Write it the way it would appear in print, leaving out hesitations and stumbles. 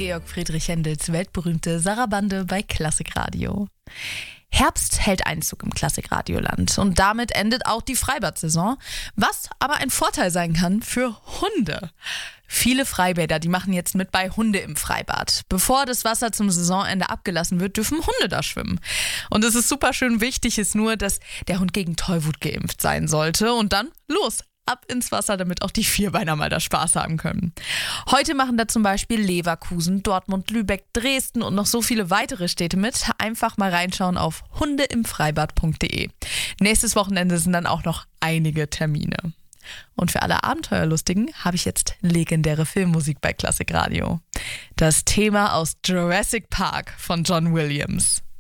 Georg Friedrich Händels weltberühmte Sarabande bei Klassikradio. Herbst hält Einzug im Klassikradioland und damit endet auch die Freibad-Saison, was aber ein Vorteil sein kann für Hunde. Viele Freibäder, die machen jetzt mit bei Hunde im Freibad. Bevor das Wasser zum Saisonende abgelassen wird, dürfen Hunde da schwimmen. Und es ist super schön, wichtig ist nur, dass der Hund gegen Tollwut geimpft sein sollte und dann los. Ab ins Wasser, damit auch die Vierbeiner mal da Spaß haben können. Heute machen da zum Beispiel Leverkusen, Dortmund, Lübeck, Dresden und noch so viele weitere Städte mit. Einfach mal reinschauen auf hundeimfreibad.de. Nächstes Wochenende sind dann auch noch einige Termine. Und für alle Abenteuerlustigen habe ich jetzt legendäre Filmmusik bei Klassikradio. Das Thema aus Jurassic Park von John Williams.